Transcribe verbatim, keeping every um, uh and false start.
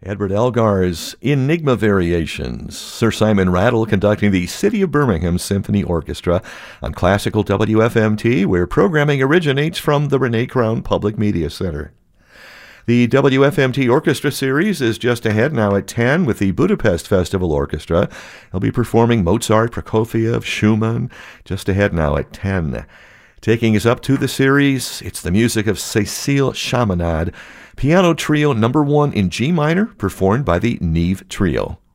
Edward Elgar's Enigma Variations. Sir Simon Rattle conducting the City of Birmingham Symphony Orchestra on Classical W F M T, where programming originates from the Renee Crown Public Media Center. The W F M T Orchestra Series is just ahead now at ten with the Budapest Festival Orchestra. They'll be performing Mozart, Prokofiev, Schumann, just ahead now at ten. Taking us up to the series, it's the music of Cécile Chaminade, Piano Trio number one in G minor, performed by the Neve Trio.